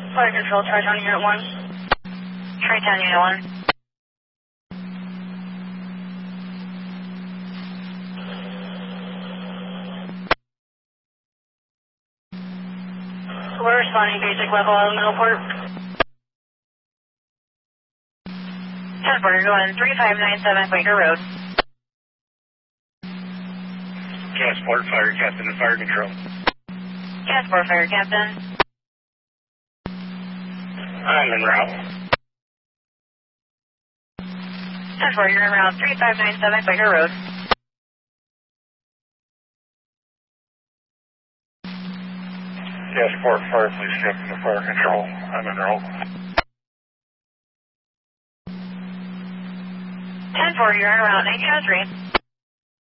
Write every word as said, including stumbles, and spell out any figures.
Fire control, Tri-Town Unit one. Tri-Town Unit one. We're responding basic level out of Middleport. ten four, you're going three five nine seven Quaker Road. Gasport, Fire Captain and Fire Control. Gasport, Fire Captain. I'm en route. ten four, you're en route three five nine seven Quaker Road. Gasport, Fire Police Captain and Fire Control. I'm en route. ten four, you're en route nineteen oh three.